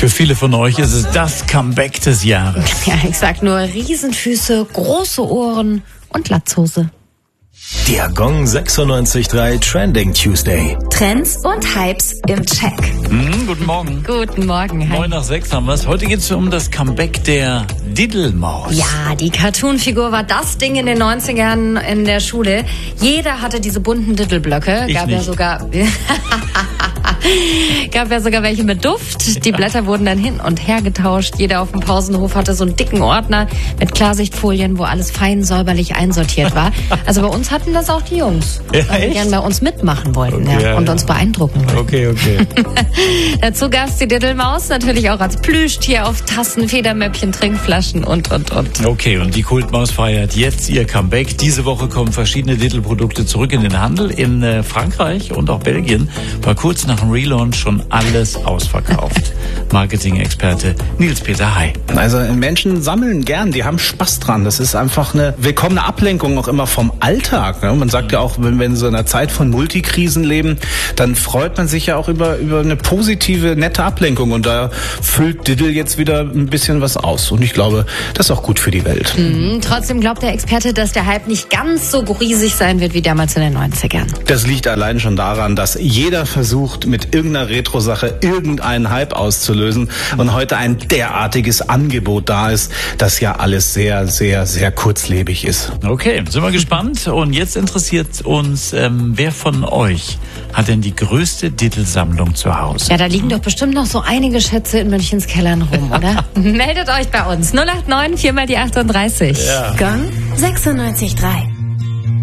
Für viele von euch ist es das Comeback des Jahres. Ja, ich sag nur Riesenfüße, große Ohren und Latzhose. Der Gong 96.3 Trending Tuesday. Trends und Hypes im Check. Guten Morgen. Guten Morgen. Hi. 9:06 haben wir es. Heute geht es um das Comeback der Diddelmaus. Ja, die Cartoon-Figur war das Ding in den 90ern in der Schule. Jeder hatte diese bunten Diddelblöcke. Ich nicht. Gab ja sogar welche mit Duft. Die Blätter wurden dann hin und her getauscht. Jeder auf dem Pausenhof hatte so einen dicken Ordner mit Klarsichtfolien, wo alles fein säuberlich einsortiert war. Also bei uns hatten das auch die Jungs, Ja, weil die echt? gern bei uns mitmachen wollten, Okay, ja, und ja. uns beeindrucken wollten. Okay. Dazu gab es die Diddelmaus natürlich auch als Plüschtier auf Tassen, Federmäppchen, Trinkflaschen und. Okay, und die Kultmaus feiert jetzt ihr Comeback. Diese Woche kommen verschiedene Diddelprodukte zurück in den Handel. In Frankreich und auch Belgien war kurz nach dem Relaunch schon alles ausverkauft. Marketing-Experte Nils Peter Hay. Also Menschen sammeln gern, die haben Spaß dran. Das ist einfach eine willkommene Ablenkung auch immer vom Alltag. Ne? Man sagt ja auch, wenn wir in so einer Zeit von Multikrisen leben, dann freut man sich ja auch über eine positive, nette Ablenkung. Und da füllt Diddle jetzt wieder ein bisschen was aus. Und ich glaube, das ist auch gut für die Welt. Trotzdem glaubt der Experte, dass der Hype nicht ganz so riesig sein wird wie damals in den 90ern. Das liegt allein schon daran, dass jeder versucht, mit irgendeiner Retro-Sache irgendeinen Hype auszulösen und heute ein derartiges Angebot da ist, das ja alles sehr, sehr, sehr kurzlebig ist. Okay, sind wir gespannt. Und jetzt interessiert uns, wer von euch hat denn die größte Diddelsammlung zu Hause? Ja, da liegen doch bestimmt noch so einige Schätze in Münchens Kellern rum, oder? Meldet euch bei uns. 089 4 mal die 38. Ja. Gong 96.3.